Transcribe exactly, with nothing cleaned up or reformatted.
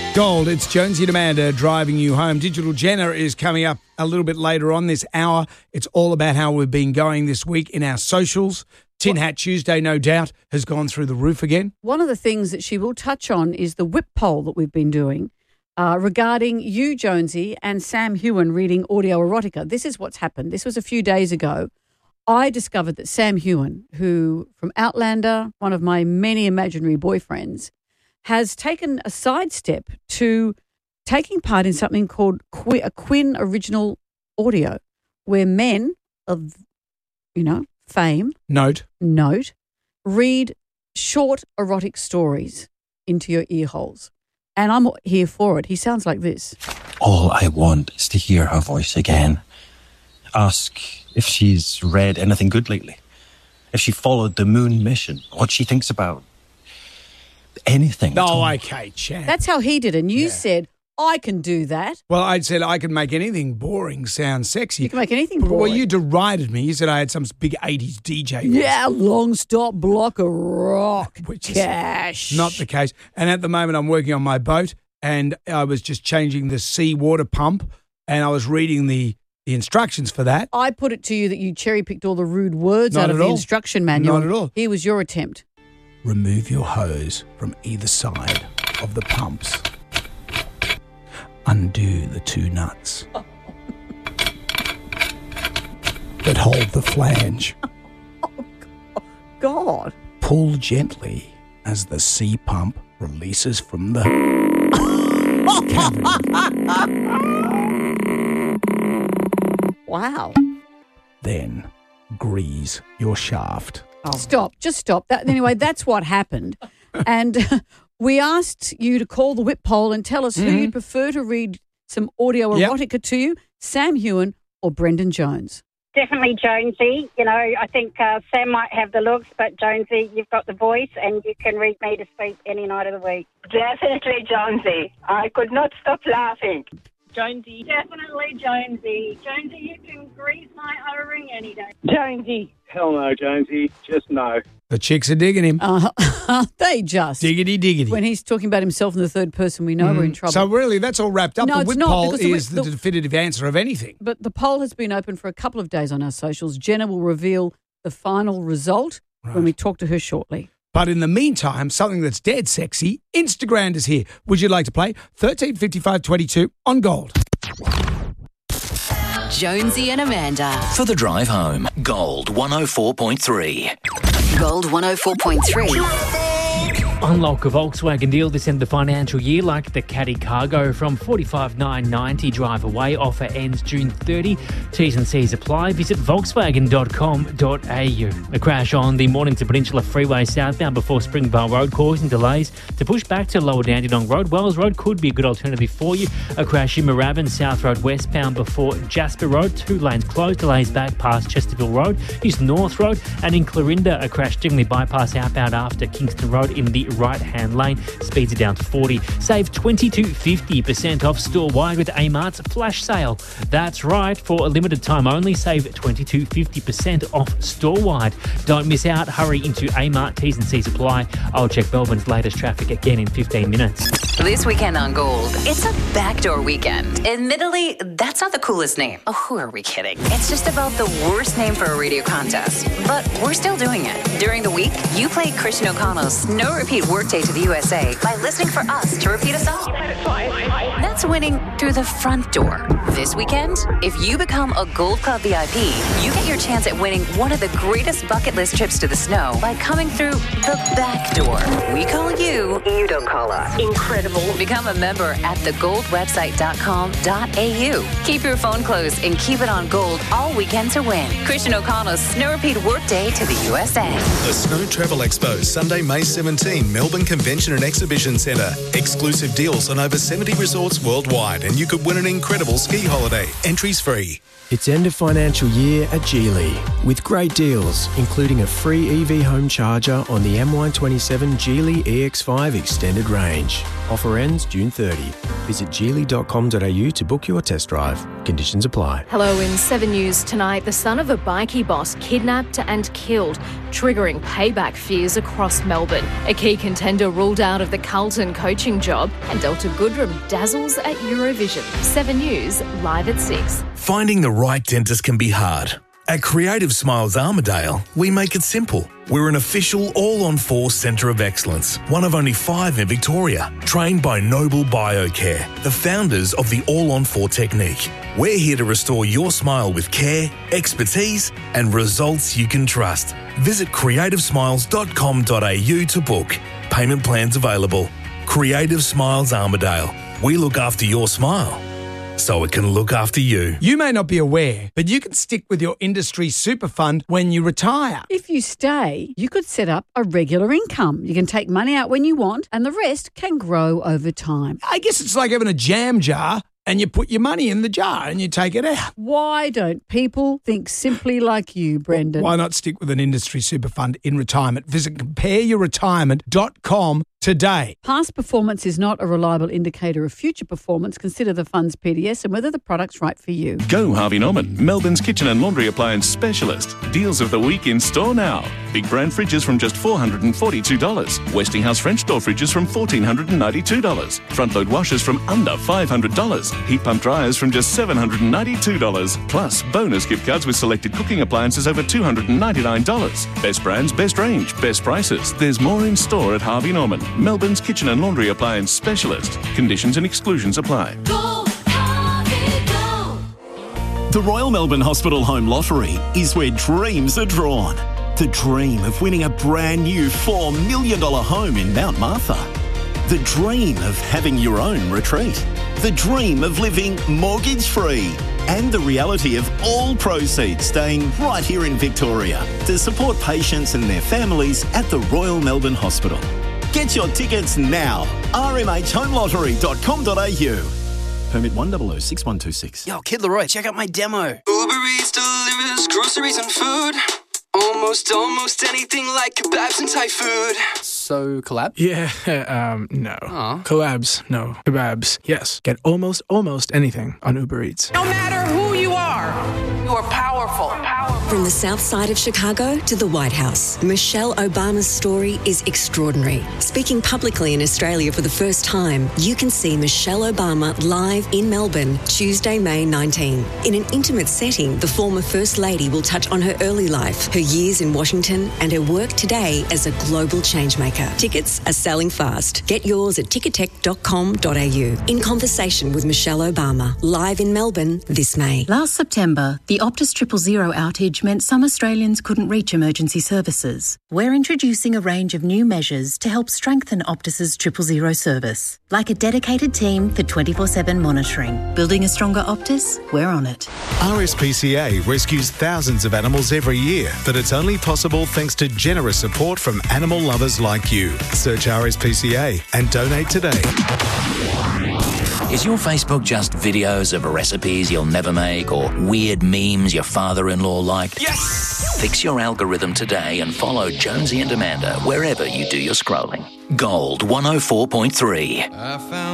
Gold, it's Jonesy and Amanda driving you home. Digital Jenna is coming up a little bit later on this hour. It's all about how we've been going this week in our socials. Tin Hat Tuesday, no doubt, has gone through the roof again. One of the things that she will touch on is the whip poll that we've been doing uh, regarding you, Jonesy, and Sam Heughan reading audio erotica. This is what's happened. This was a few days ago. I discovered that Sam Heughan, who from Outlander, one of my many imaginary boyfriends, has taken a sidestep to taking part in something called Qu- a Quinn Original Audio, where men of, you know, fame, Note. note, read short erotic stories into your ear holes. And I'm here for it. He sounds like this. All I want is to hear her voice again. Ask if she's read anything good lately, if she followed the moon mission, what she thinks about anything. Oh, okay, Chad. That's how he did it. And you Yeah. said, I can do that. Well, I said I can make anything boring sound sexy. You can make anything boring. Well, you derided me. You said I had some big eighties D J voice. Yeah, long stop block of rock. Which is Cash. not the case. And at the moment, I'm working on my boat, and I was just changing the sea water pump, and I was reading the, the instructions for that. I put it to you that you cherry-picked all the rude words Not out of at the all. instruction manual. Not at all. Here was your attempt. Remove your hose from either side of the pumps. Undo the two nuts that hold the flange. God. Pull gently as the sea pump releases from the cavity. Wow. Then grease your shaft. Oh. Stop. Just stop. That Anyway, that's what happened. And we asked you to call the whip poll and tell us who Mm-hmm. you'd prefer to read some audio Yep. erotica to you, Sam Heughan or Brendan Jones. Definitely Jonesy. You know, I think uh, Sam might have the looks, but Jonesy, you've got the voice and you can read me to speak any night of the week. Definitely Jonesy. I could not stop laughing. Jonesy. Definitely Jonesy. Jonesy, you can grease my O-ring any day. Jonesy. Hell no, Jonesy. Just no. The chicks are digging him. Uh, they just. Diggity, diggity. When he's talking about himself in the third person, we know we're in trouble. So really, that's all wrapped up. No, the it's whip not, poll because the whip- is the, the- definitive answer of anything. But the poll has been open for a couple of days on our socials. Jenna will reveal the final result Right. when we talk to her shortly. But in the meantime, something that's dead sexy, Instagram is here. Would you like to play? thirteen fifty-five twenty-two on Gold. Jonesy and Amanda. For the drive home, Gold one oh four point three. Gold one oh four point three. Unlock a Volkswagen deal this end of the financial year like the Caddy Cargo from forty-five thousand nine hundred ninety dollars drive away. Offer ends June thirtieth. T's and C's apply. Visit volkswagen dot com dot a u. A crash on the Mornington Peninsula Freeway southbound before Springvale Road causing delays to push back to Lower Dandenong Road. Wells Road could be a good alternative for you. A crash in Moorabbin South Road westbound before Jasper Road. Two lanes closed. Delays back past Chesterfield Road. Use North Road. And in Clarinda, a crash Dingley bypass outbound after Kingston Road in the right-hand lane. Speeds are down to forty. Save twenty to fifty percent off store-wide with A-Mart's flash sale. That's right. For a limited time only, save twenty to fifty percent off store-wide. Don't miss out. Hurry into A-Mart. T's and C's apply. I'll check Melbourne's latest traffic again in fifteen minutes. This weekend on Gold, it's a backdoor weekend. Admittedly, that's not the coolest name. Oh, who are we kidding? It's just about the worst name for a radio contest. But we're still doing it. During the week, you play Christian O'Connell's No Repeat Workday to the U S A by listening for us to repeat a song. That's winning through the front door. This weekend, if you become a Gold Club V I P, you get your chance at winning one of the greatest bucket list trips to the snow by coming through the back door. We call you, you don't call us. Incredible. Become a member at the gold website dot com dot a u. Keep your phone closed and keep it on Gold all weekend to win. Christian O'Connell's Snow Repeat Workday to the U S A. The Snow Travel Expo, Sunday, May seventeenth, Melbourne Convention and Exhibition Centre. Exclusive deals on over seventy resorts worldwide, and you could win an incredible ski holiday. Entries free. It's end of financial year at Geely with great deals, including a free E V home charger on the M one twenty-seven Geely E X five Extended extended range. Offer ends June thirtieth. Visit geely dot com dot a u to book your test drive. Conditions apply. Hello, in seven News tonight, the son of a bikie boss kidnapped and killed, triggering payback fears across Melbourne. A key contender ruled out of the Carlton coaching job, and Delta Goodrem dazzles at Eurovision. seven News, live at six. Finding the right dentist can be hard. At Creative Smiles Armidale, we make it simple. We're an official all-on-four centre of excellence, one of only five in Victoria, trained by Noble Biocare, the founders of the all-on-four technique. We're here to restore your smile with care, expertise and results you can trust. Visit creative smiles dot com dot a u to book. Payment plans available. Creative Smiles Armidale. We look after your smile, so it can look after you. You may not be aware, but you can stick with your industry super fund when you retire. If you stay, you could set up a regular income. You can take money out when you want, and the rest can grow over time. I guess it's like having a jam jar and you put your money in the jar and you take it out. Why don't people think simply like you, Brendan? Why not stick with an industry super fund in retirement? Visit compare your retirement dot com today. Past performance is not a reliable indicator of future performance. Consider the fund's P D S and whether the product's right for you. Go Harvey Norman, Melbourne's kitchen and laundry appliance specialist. Deals of the week in store now. Big brand fridges from just four hundred forty-two dollars. Westinghouse French door fridges from one thousand four hundred ninety-two dollars. Front load washers from under five hundred dollars. Heat pump dryers from just seven hundred ninety-two dollars. Plus, bonus gift cards with selected cooking appliances over two hundred ninety-nine dollars. Best brands, best range, best prices. There's more in store at Harvey Norman, Melbourne's kitchen and laundry appliance specialist. Conditions and exclusions apply. Go, Harvey, go. The Royal Melbourne Hospital Home Lottery is where dreams are drawn. The dream of winning a brand new four million dollars home in Mount Martha. The dream of having your own retreat. The dream of living mortgage-free. And the reality of all proceeds staying right here in Victoria to support patients and their families at the Royal Melbourne Hospital. Get your tickets now. r m h home lottery dot com dot a u. Permit one zero zero six one two six. Yo, Kid Leroy, check out my demo. Uber Eats delivers groceries and food. Almost, almost anything like kebabs and Thai food. So, collab? Yeah, um, no. Aw. Collabs, no. Kebabs, yes. Get almost, almost anything on Uber Eats. No matter who you are, you are powerful. powerful. From the south side of Chicago to the White House, Michelle Obama's story is extraordinary. Speaking publicly in Australia for the first time, you can see Michelle Obama live in Melbourne, Tuesday, May nineteenth. In an intimate setting, the former First Lady will touch on her early life, her years in Washington, and her work today as a global changemaker. Tickets are selling fast. Get yours at ticketek dot com dot a u. In conversation with Michelle Obama, live in Melbourne this May. Last September, the Optus Triple Zero outage meant some Australians couldn't reach emergency services. We're introducing a range of new measures to help strengthen Optus's Triple Zero service, like a dedicated team for twenty-four seven monitoring. Building a stronger Optus? We're on it. R S P C A rescues thousands of animals every year, but it's only possible thanks to generous support from animal lovers like you. Search R S P C A and donate today. Is your Facebook just videos of recipes you'll never make or weird memes your father-in-law liked? Yes! Fix your algorithm today and follow Jonesy and Amanda wherever you do your scrolling. Gold one oh four point three.